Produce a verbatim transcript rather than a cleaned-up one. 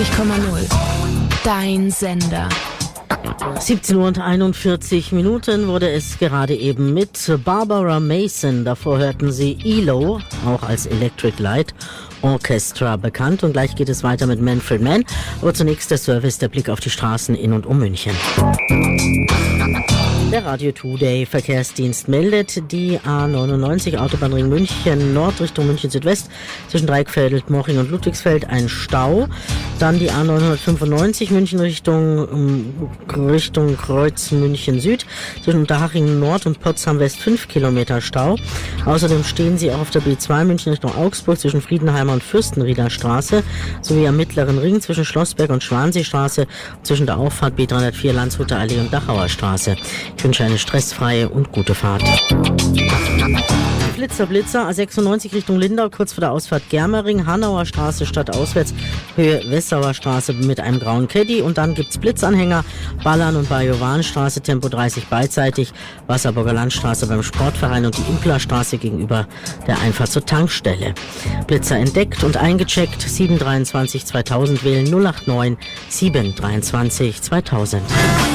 neunundneunzig Komma null. Dein Sender. siebzehn Uhr und einundvierzig Minuten wurde es gerade eben mit Barbara Mason. Davor hörten Sie E L O, auch als Electric Light Orchestra bekannt. Und gleich geht es weiter mit Manfred Mann. Aber zunächst der Service, der Blick auf die Straßen in und um München. Der Radio Today Verkehrsdienst meldet, die A neunundneunzig Autobahnring München Nord Richtung München Südwest zwischen Dreieckfeld, Moching und Ludwigsfeld ein Stau. Dann die A neunhundertfünfundneunzig München Richtung Richtung Kreuz München Süd zwischen Unterhaching Nord und Potsdam West fünf Kilometer Stau. Außerdem stehen sie auch auf der B zwei München Richtung Augsburg zwischen Friedenheimer und Fürstenrieder Straße sowie am Mittleren Ring zwischen Schlossberg und Schwanseestraße zwischen der Auffahrt B dreihundertvier Landshuter Allee und Dachauer Straße. Ich wünsche eine stressfreie und gute Fahrt. Blitzer, Blitzer, A sechsundneunzig Richtung Lindau, kurz vor der Ausfahrt Germering, Hanauer Straße stadtauswärts, Höhe Wessauer Straße mit einem grauen Caddy. Und dann gibt's Blitzanhänger, Ballern und Bajowanstraße, Tempo dreißig beidseitig, Wasserburger Landstraße beim Sportverein und die Implerstraße gegenüber der Einfahrt zur Tankstelle. Blitzer entdeckt und eingecheckt, sieben drei zwei zweitausend wählen null acht neun sieben drei zwei zweitausend.